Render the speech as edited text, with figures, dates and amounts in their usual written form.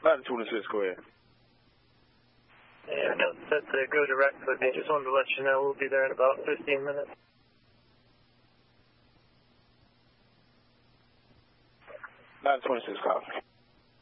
926, go ahead. Yeah, note set to go direct with me. Just wanted to let you know we'll be there in about 15 minutes. 926, copy.